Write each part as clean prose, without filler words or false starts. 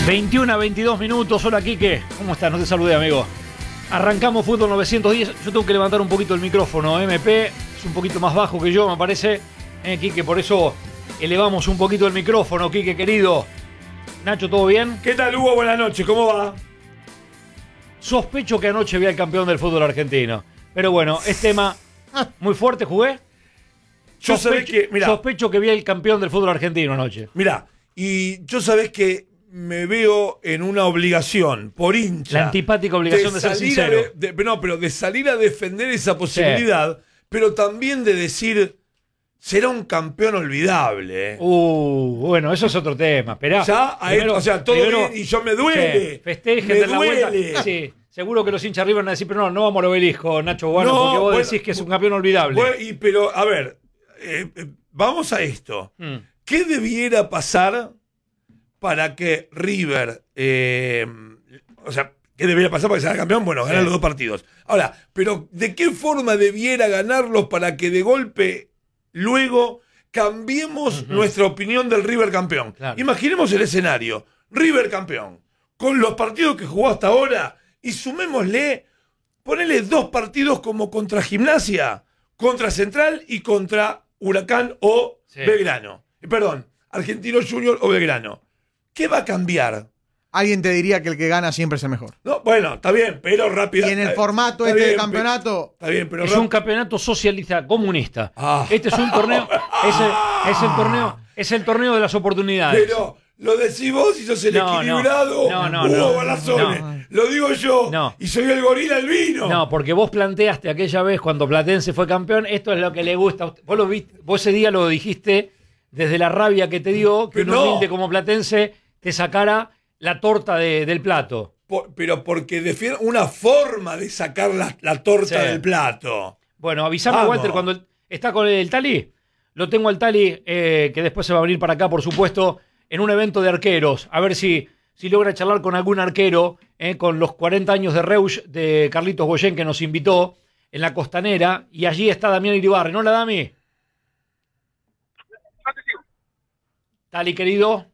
21 a 22 minutos. Hola, Quique. ¿Cómo estás? No te saludé, amigo. Arrancamos Fútbol 910. Yo tengo que levantar un poquito el micrófono. MP es un poquito más bajo que yo, me parece. Quique, por eso elevamos un poquito el micrófono, Quique, querido. Nacho, ¿todo bien? ¿Qué tal, Hugo? Buenas noches. ¿Cómo va? Sospecho que anoche vi al campeón del fútbol argentino. Pero bueno, es tema muy fuerte. ¿Jugué? Yo sabés que, mirá, sospecho que vi al campeón del fútbol argentino anoche. Mirá, y yo sabés que me veo en una obligación, por hincha. La antipática obligación de ser sincero. Pero de salir a defender esa posibilidad, sí. Pero también de decir, será un campeón olvidable. Bueno, eso es otro tema. Esperá. Ya, primero, o sea, todo bien y yo me duele. Sí, festejen de la vuelta. Sí, seguro que los hinchas River van a decir, pero no vamos al obelisco, Nacho, bueno, porque vos decís que es un campeón olvidable. Pero, a ver, vamos a esto. ¿Qué debiera pasar para que River, ¿qué debería pasar para que sea campeón? Bueno, ganar los dos partidos. Ahora, pero ¿de qué forma debiera ganarlos para que de golpe luego cambiemos nuestra opinión del River campeón? Claro. Imaginemos el escenario. River campeón, con los partidos que jugó hasta ahora, y sumémosle, ponele 2 partidos como contra Gimnasia, contra Central y contra Huracán o Belgrano. Perdón, Argentino Junior o Belgrano. ¿Qué va a cambiar? Alguien te diría que el que gana siempre es el mejor. No, bueno, está bien, pero rápido. Y en el formato de campeonato... Está bien, pero es un campeonato socialista, comunista. Este es un torneo... Es el torneo de las oportunidades. Pero lo decís vos y sos el equilibrado. Hugo Balazones. Lo digo yo. Y soy el gorila albino. No, porque vos planteaste aquella vez cuando Platense fue campeón, esto es lo que le gusta. Vos ese día lo dijiste desde la rabia que te dio que un humilde como Platense te sacara la torta del plato. Pero porque defiende una forma de sacar la torta del plato. Bueno, avísame, Walter, cuando está con el Tali. Lo tengo al Tali, que después se va a venir para acá, por supuesto, en un evento de arqueros. A ver si logra charlar con algún arquero, con los 40 años de Reusch de Carlitos Goyen, que nos invitó en la Costanera. Y allí está Damián Iribarren. ¿No la Dami? Tali, querido.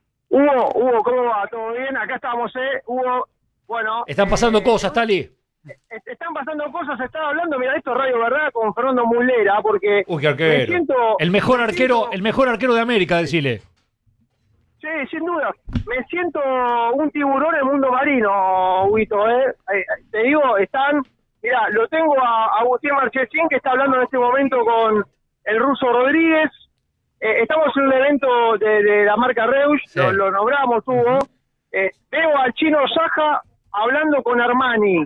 Hugo, ¿cómo va? ¿Todo bien? Acá estamos, Hugo, bueno... Están pasando cosas, Tali. Están pasando cosas, estaba hablando, mira, esto es Radio Verdad con Fernando Muslera, porque... Qué arquero. El mejor arquero de América, decile. Sí, sin duda. Me siento un tiburón en el mundo marino, Huguito, te digo, están... Mira, lo tengo a Agustín Marchesín, que está hablando en este momento con el ruso Rodríguez. Estamos en un evento de la marca Reusch, lo nombramos, Hugo. Veo al chino Saja hablando con Armani.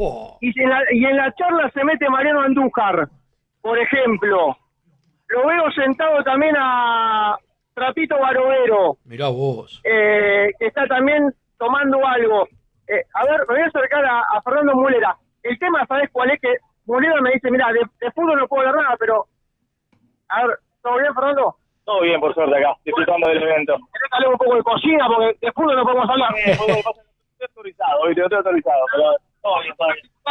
Y en la charla se mete Mariano Andújar, por ejemplo. Lo veo sentado también a Trapito Barovero. Mirá vos. Que está también tomando algo. A ver, me voy a acercar a Fernando Muslera. El tema, ¿sabés cuál es? Que Muslera me dice, mira, de fútbol no puedo hablar nada, pero... A ver, ¿todo bien, Fernando? Todo bien, por suerte, acá, disfrutando del evento. ¿Querés hablar un poco de cocina? Porque de fútbol no podemos hablar. Estoy autorizado, hoy te estoy autorizado, pero todo bien, todo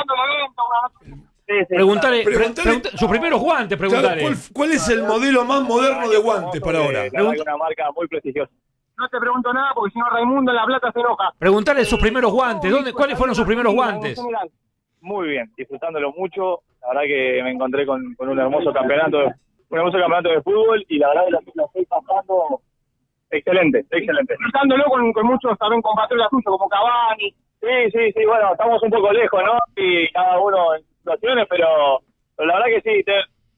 bien. Preguntale sus primeros guantes, preguntale. ¿Cuál es el modelo más moderno de guantes para ahora? Una marca muy prestigiosa. No te pregunto nada porque si no Raimundo en La Plata se enoja. Preguntale sus primeros guantes. ¿Cuáles fueron sus primeros guantes? Muy bien, disfrutándolo mucho. La verdad que me encontré con un hermoso campeonato de fútbol y la verdad que lo estoy pasando excelente. Disfrutándolo con muchos también compatriotas tuyos como Cavani. Sí, bueno, estamos un poco lejos, ¿no? Y cada uno en situaciones, pero la verdad que sí,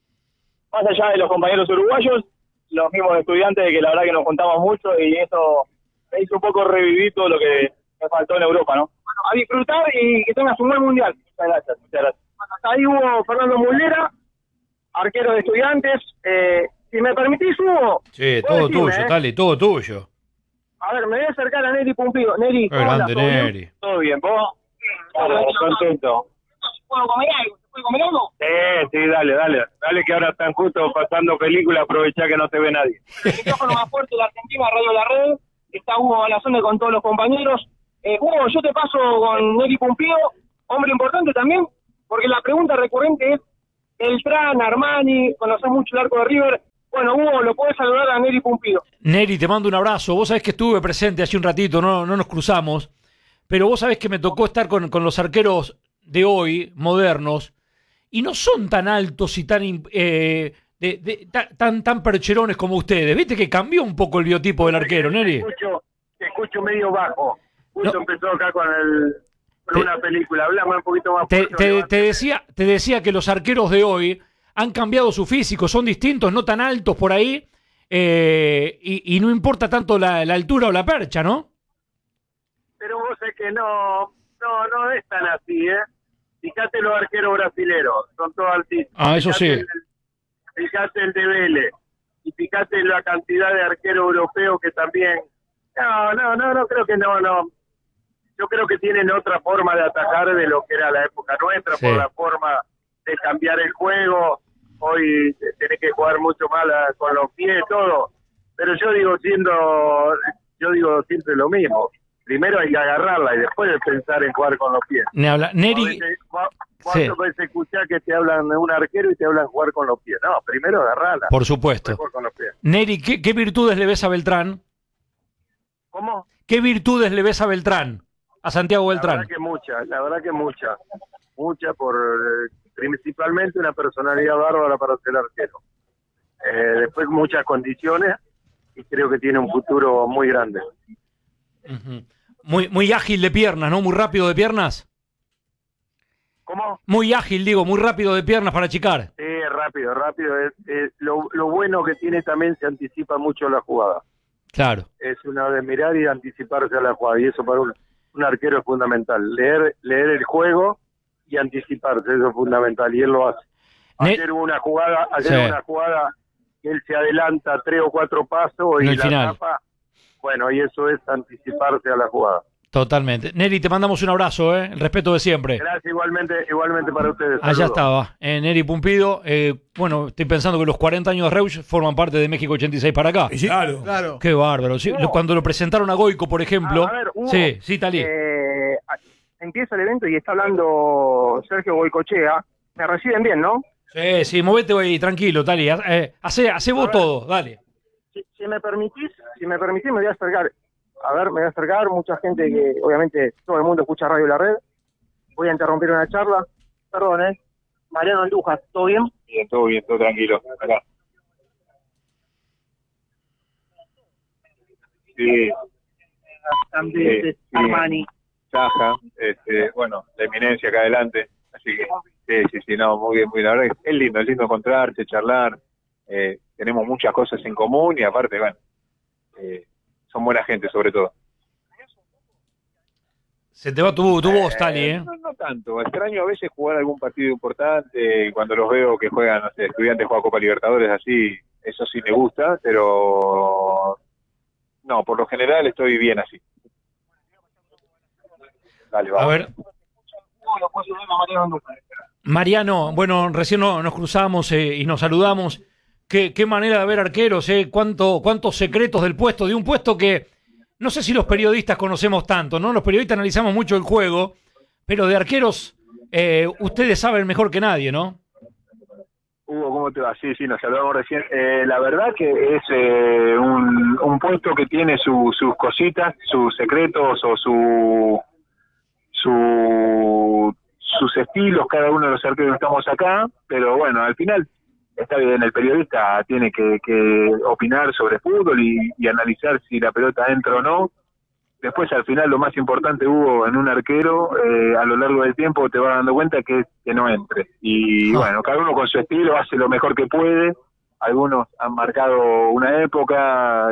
más allá de los compañeros uruguayos, los mismos estudiantes, que la verdad que nos juntamos mucho y eso me hizo un poco revivir todo lo que me faltó en Europa, ¿no? Bueno, a disfrutar y que tengas un buen mundial. Muchas gracias. Bueno, hasta ahí hubo Fernando Muslera, arquero de Estudiantes. Si me permitís, Hugo... Sí, todo tuyo, Tali, todo tuyo. A ver, me voy a acercar a Neri Pumpido. Neri, grande, Neri. ¿Todo bien, vos? Contento. ¿Puedo comer algo? ¿Se puede comer algo? Sí, dale que ahora están justo pasando películas, aprovechá que no te ve nadie. El micrófono más fuerte de la Argentina, Radio La Red. Está Hugo Balazones con todos los compañeros. Hugo, yo te paso con Neri Pumpido, hombre importante también, porque la pregunta recurrente es Beltrán, Armani, conocés mucho el arco de River. Bueno, Hugo, lo puedes saludar a Neri Pumpido. Neri, te mando un abrazo. Vos sabés que estuve presente hace un ratito, no nos cruzamos, pero vos sabés que me tocó estar con los arqueros de hoy, modernos, y no son tan altos y tan percherones como ustedes. ¿Viste que cambió un poco el biotipo del arquero, Neri? Te escucho medio bajo. Justo No. empezó acá con una película. Hablame un poquito más fuerte. Te decía que los arqueros de hoy han cambiado su físico, son distintos, no tan altos por ahí, y no importa tanto la altura o la percha, ¿no? Pero vos sabés que no es tan así, ¿eh? Fíjate los arqueros brasileros, son todos altísimos. Ah, eso sí. Fíjate el de Vélez, y fíjate la cantidad de arqueros europeos que también... No, creo que no. Yo creo que tienen otra forma de atacar de lo que era la época nuestra, Sí. por la forma de cambiar el juego. Hoy tenés que jugar mucho más con los pies, todo. Pero yo digo siempre lo mismo. Primero hay que agarrarla y después pensar en jugar con los pies. Neri, Vos sí. a veces escuchás que te hablan de un arquero y te hablan jugar con los pies. No, primero agarrarla. por supuesto. Jugar con los pies. Neri, ¿qué virtudes le ves a Beltrán? ¿Cómo? ¿Qué virtudes le ves a Beltrán? A Santiago Beltrán. La verdad que muchas, principalmente una personalidad bárbara para ser arquero. Después muchas condiciones y creo que tiene un futuro muy grande. Ujú. Muy ágil de piernas, ¿no? Muy rápido de piernas. ¿Cómo? Muy ágil, digo, muy rápido de piernas para achicar. Sí, rápido. Lo bueno que tiene también se anticipa mucho la jugada. Claro. Es una de mirar y anticiparse a la jugada y eso para un arquero es fundamental. Leer el juego y anticiparse, eso es fundamental y él lo hace. Hacer una jugada que él se adelanta 3 o 4 pasos En y el la final. tapa. Bueno, y eso es anticiparse a la jugada. Totalmente. Neri, te mandamos un abrazo, el respeto de siempre. Gracias igualmente para ustedes. Allá Saludos. estaba, Neri Pumpido. Bueno, estoy pensando que los 40 años de Reusch forman parte de México 86 para acá. Y claro. Claro. Qué bárbaro. Sí, cuando lo presentaron a Goico, por ejemplo. A ver, Hugo, sí, Talí. empieza el evento y está hablando Sergio Goicochea. Me reciben bien, ¿no? Sí, movete ahí, tranquilo, Talí. Hacé vos todo, dale. Si me permitís, me voy a acercar. Me voy a acercar. Mucha gente que, obviamente, todo el mundo escucha Radio La Red. Voy a interrumpir una charla. Perdón, Mariano Andújar, ¿todo bien? Bien, todo tranquilo. Acá. Sí. De Armani. Saja, bueno, la eminencia acá adelante. Así que, sí, no, muy bien, la verdad que es lindo encontrarse, charlar. Tenemos muchas cosas en común y aparte, bueno, son buena gente sobre todo. Se te va tu voz, Tali, No tanto, extraño a veces jugar algún partido importante, cuando los veo que juegan, no sé, Estudiantes juega Copa Libertadores, así, eso sí me gusta, pero no, por lo general estoy bien así. Dale, vamos. A ver. Mariano, bueno, recién nos cruzamos y nos saludamos. Qué manera de ver arqueros, cuántos secretos del puesto, de un puesto que no sé si los periodistas conocemos tanto, ¿no? Los periodistas analizamos mucho el juego, pero de arqueros ustedes saben mejor que nadie, ¿no? Hugo, ¿cómo te va? Sí, nos saludamos recién. La verdad que es un puesto que tiene sus cositas, sus secretos o sus estilos, cada uno de los arqueros que estamos acá, pero bueno, al final está bien, el periodista tiene que opinar sobre fútbol y analizar si la pelota entra o no. Después, al final, lo más importante, Hugo, en un arquero, a lo largo del tiempo te vas dando cuenta que es que no entre. Y bueno, cada uno con su estilo hace lo mejor que puede. Algunos han marcado una época,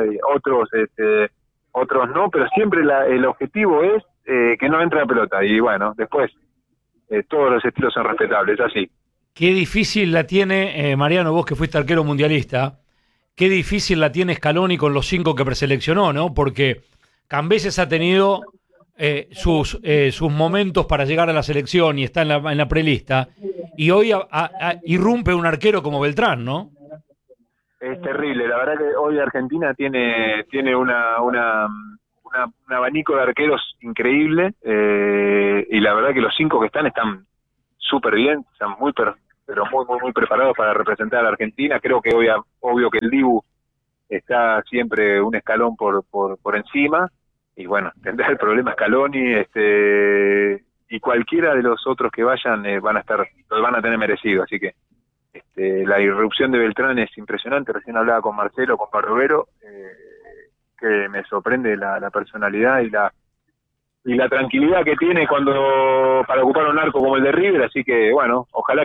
otros no, pero siempre el objetivo es que no entre la pelota. Y bueno, después todos los estilos son respetables, así. Qué difícil la tiene, Mariano, vos que fuiste arquero mundialista, qué difícil la tiene Scaloni con los 5 que preseleccionó, ¿no? Porque Cambeses ha tenido sus momentos para llegar a la selección y está en la prelista, y hoy irrumpe un arquero como Beltrán, ¿no? Es terrible, la verdad que hoy Argentina tiene un abanico de arqueros increíble, y la verdad que los 5 que están súper bien, están muy pero muy, muy, muy preparados para representar a la Argentina. Creo que obvio que el Dibu está siempre un escalón por encima, y bueno, tendrá el problema Scaloni, y cualquiera de los otros que vayan lo van a tener merecido, así que la irrupción de Beltrán es impresionante. Recién hablaba con Marcelo, con Parrovero, que me sorprende la personalidad y la tranquilidad que tiene para ocupar un arco como el de River, así que bueno, ojalá